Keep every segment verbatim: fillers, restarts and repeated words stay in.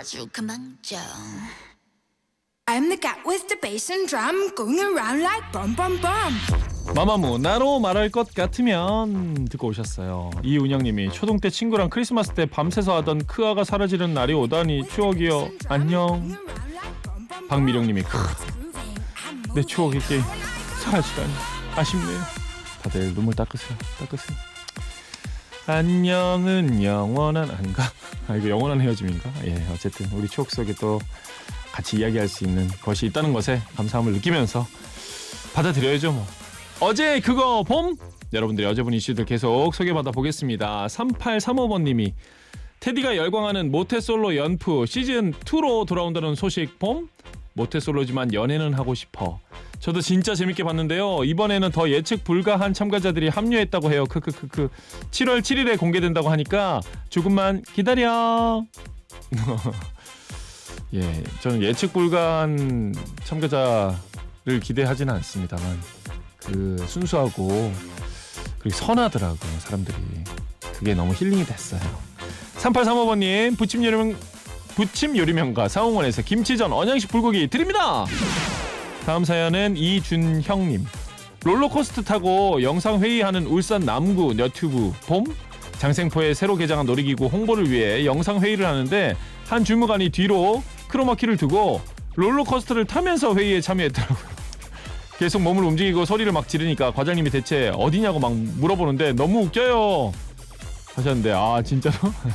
주크망정. I'm the cat with the bass and drum going around like bum bum bum. 마마무 나로 말할 것 같으면 듣고 오셨어요. 이운영님이 초등 때 친구랑 크리스마스 때 밤새서 하던 크아가 사라지는 날이 오다니 추억이요. 안녕. 박미령님이 내 추억의 게임 사라지다니 아쉽네요. 다들 눈물 닦으세요. 닦으세요. 안녕은 영원한 아닌가? 아 이거 영원한 헤어짐인가? 예 어쨌든 우리 추억 속에 또 같이 이야기할 수 있는 것이 있다는 것에 감사함을 느끼면서 받아들여야죠 뭐. 어제 그거 봄? 여러분들이 어제 본 이슈들 계속 소개받아 보겠습니다. 삼팔삼오번님이 테디가 열광하는 모태솔로 연프 시즌이로 돌아온다는 소식 봄? 모태솔로지만 연애는 하고 싶어. 저도 진짜 재밌게 봤는데요. 이번에는 더 예측 불가한 참가자들이 합류했다고 해요. 크크크크. 칠월 칠일에 공개된다고 하니까 조금만 기다려. 예, 저는 예측 불가한 참가자를 기대하지는 않습니다만 그 순수하고 그리고 선하더라고요 사람들이. 그게 너무 힐링이 됐어요. 삼팔삼오번님 부침 요리명 부침 요리명가 상홍원에서 김치전 언양식 불고기 드립니다. 다음 사연은 이준형님. 롤러코스터 타고 영상회의하는 울산 남구 너튜브 봄? 장생포에 새로 개장한 놀이기구 홍보를 위해 영상회의를 하는데 한 주무관이 뒤로 크로마키를 두고 롤러코스터를 타면서 회의에 참여했더라고요. 계속 몸을 움직이고 소리를 막 지르니까 과장님이 대체 어디냐고 막 물어보는데 너무 웃겨요 하셨는데 아 진짜로?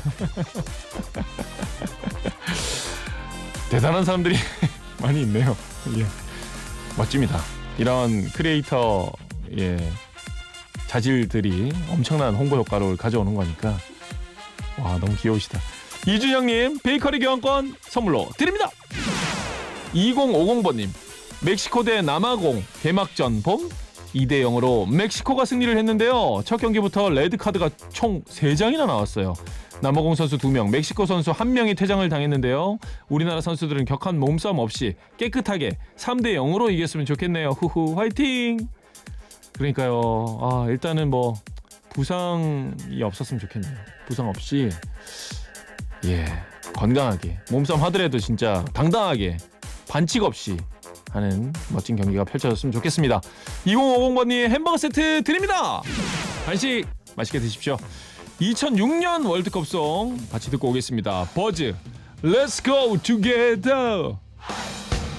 대단한 사람들이 많이 있네요. 예. 멋집니다. 이런 크리에이터 예, 자질들이 엄청난 홍보 효과를 가져오는 거니까 와 너무 귀여우시다. 이준영님 베이커리 교환권 선물로 드립니다. 이공오공번님 멕시코 대 남아공 개막전 봄? 이 대 영으로 멕시코가 승리를 했는데요. 첫 경기부터 레드카드가 총 세 장이나 나왔어요. 남아공 선수 두 명, 멕시코 선수 한 명이 퇴장을 당했는데요. 우리나라 선수들은 격한 몸싸움 없이 깨끗하게 삼 대 영으로 이겼으면 좋겠네요. 후후 화이팅! 그러니까요. 아, 일단은 뭐 부상이 없었으면 좋겠네요. 부상 없이 예 건강하게 몸싸움 하더라도 진짜 당당하게 반칙 없이 하는 멋진 경기가 펼쳐졌으면 좋겠습니다. 이공오공번님 햄버거 세트 드립니다. 간식 맛있게 드십시오. 이천육년 월드컵송 같이 듣고 오겠습니다. 버즈 Let's go together.